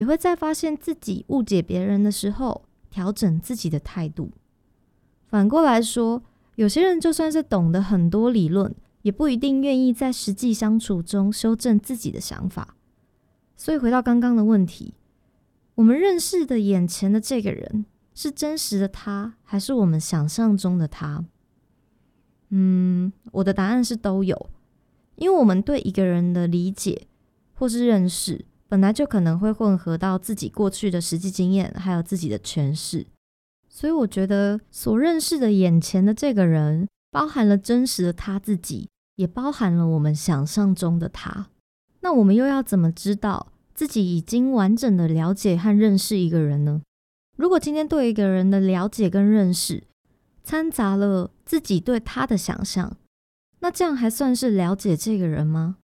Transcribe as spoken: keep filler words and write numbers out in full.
也会在发现自己误解别人的时候调整自己的态度。反过来说，有些人就算是懂得很多理论，也不一定愿意在实际相处中修正自己的想法。所以回到刚刚的问题，我们认识的眼前的这个人是真实的他，还是我们想象中的他？嗯，我的答案是都有。因为我们对一个人的理解或是认识，本来就可能会混合到自己过去的实际经验，还有自己的诠释。所以我觉得所认识的眼前的这个人，包含了真实的他自己，也包含了我们想象中的他。那我们又要怎么知道自己已经完整的了解和认识一个人呢？如果今天对一个人的了解跟认识掺杂了自己对他的想象，那这样还算是了解这个人吗？